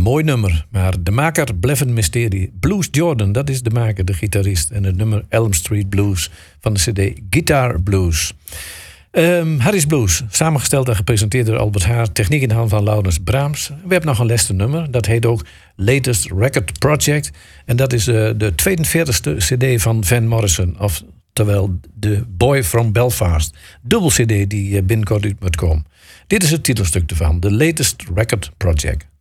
mooi nummer, maar de maker bleef een mysterie. Blues Jordan, dat is de maker, de gitarist. En het nummer Elm Street Blues van de cd Guitar Blues. Harry's Blues, samengesteld en gepresenteerd door Albert Haar. Techniek in de hand van Laurens Brahms. We hebben nog een laatste nummer, dat heet ook Latest Record Project. En dat is de 42e cd van Van Morrison. Oftewel The Boy from Belfast. Dubbel cd die binnenkort uit moet komen. Dit is het titelstuk ervan, The Latest Record Project.